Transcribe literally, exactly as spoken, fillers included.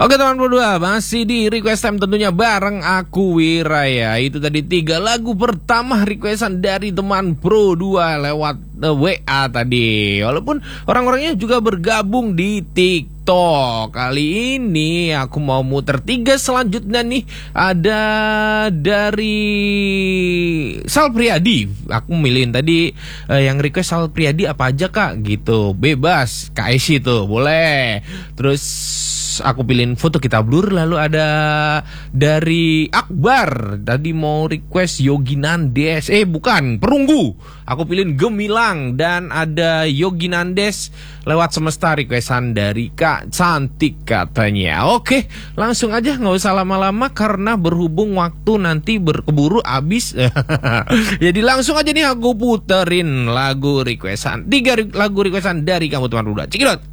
Oke teman berdua, masih di request time tentunya bareng aku Wira ya. Itu tadi tiga lagu pertama requestan dari teman Pro dua lewat uh, W A tadi. Walaupun orang-orangnya juga bergabung di TikTok. Kali ini aku mau muter tiga selanjutnya nih. Ada dari Sal Priadi. Aku milihin tadi uh, yang request Sal Priadi apa aja kak gitu. Bebas, K S I tuh boleh. Terus aku pilihin Foto Kita Blur. Lalu ada dari Akbar, tadi mau request Yogi Nandes. Eh bukan, Perunggu. Aku pilihin Gemilang. Dan ada Yogi Nandes lewat Semesta, requestan dari Kak Cantik katanya. Oke, langsung aja, gak usah lama-lama karena berhubung waktu nanti berkeburu abis. Jadi langsung aja nih aku puterin lagu requestan, tiga lagu requestan dari kamu teman muda. Cekidot.